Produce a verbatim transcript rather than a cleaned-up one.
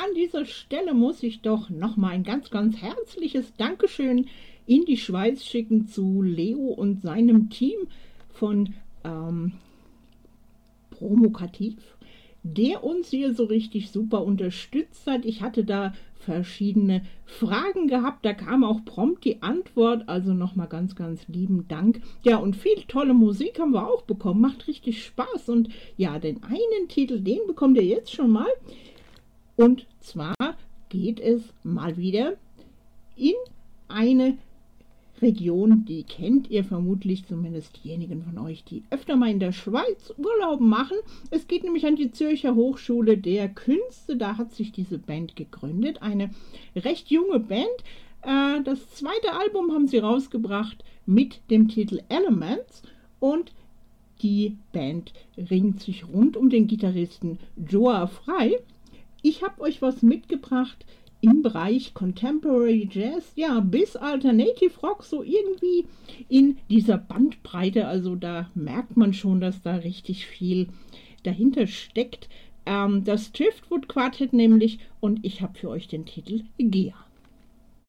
an dieser Stelle muss ich doch nochmal ein ganz, ganz herzliches Dankeschön in die Schweiz schicken zu Leo und seinem Team von ähm, Promokativ, der uns hier so richtig super unterstützt hat. Ich hatte da verschiedene Fragen gehabt, da kam auch prompt die Antwort, also nochmal ganz, ganz lieben Dank. Ja, und viel tolle Musik haben wir auch bekommen, macht richtig Spaß. Und ja, den einen Titel, den bekommt ihr jetzt schon mal. Und zwar geht es mal wieder in eine Region, die kennt ihr vermutlich, zumindest diejenigen von euch, die öfter mal in der Schweiz Urlaub machen. Es geht nämlich an die Zürcher Hochschule der Künste, da hat sich diese Band gegründet, eine recht junge Band. Äh, das zweite Album haben sie rausgebracht mit dem Titel Elements und die Band ringt sich rund um den Gitarristen Joa Frey. Ich habe euch was mitgebracht im Bereich Contemporary Jazz, ja, bis Alternative Rock, so irgendwie in dieser Bandbreite. Also da merkt man schon, dass da richtig viel dahinter steckt. Ähm, das Driftwood Quartett nämlich, und ich habe für euch den Titel Gea.